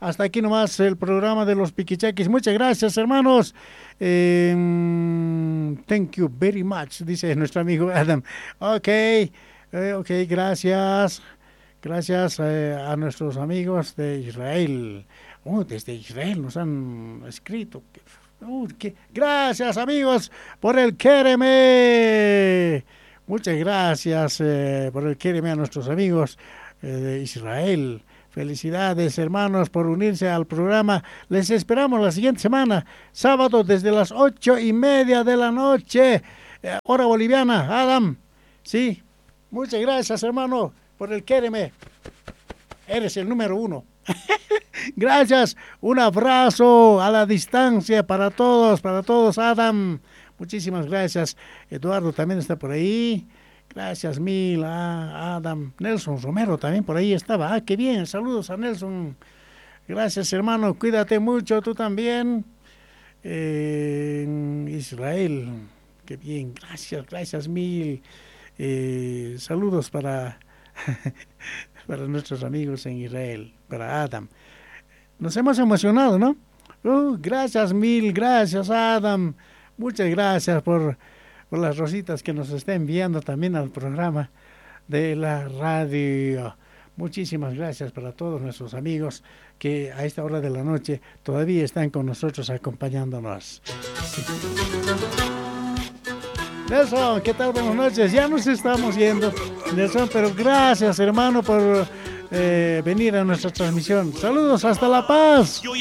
Hasta aquí nomás el programa de los Piquichaquis. Muchas gracias, hermanos. Thank you very much, dice nuestro amigo Adam. Ok, gracias. Gracias a nuestros amigos de Israel. Desde Israel nos han escrito. Gracias, amigos, por el quéreme. Muchas gracias por el quéreme a nuestros amigos de Israel. Felicidades, hermanos, por unirse al programa. Les esperamos la siguiente semana, sábado, desde las 8:30 de la noche, hora boliviana. Adam, sí, muchas gracias, hermano, por el quéreme. Eres el número 1. Gracias, un abrazo a la distancia para todos, Adam. Muchísimas gracias. Eduardo también está por ahí. Gracias mil a Adam. Nelson Romero también por ahí estaba. Qué bien. Saludos a Nelson. Gracias, hermano. Cuídate mucho, tú también. Israel. Qué bien. Gracias mil. Saludos para nuestros amigos en Israel, para Adam. Nos hemos emocionado, ¿no? Gracias mil. Gracias, Adam. Muchas gracias por las rositas que nos está enviando también al programa de la radio. Muchísimas gracias para todos nuestros amigos que a esta hora de la noche todavía están con nosotros acompañándonos. Nelson, ¿qué tal? Buenas noches. Ya nos estamos yendo, Nelson, pero gracias, hermano, por venir a nuestra transmisión. Saludos hasta La Paz.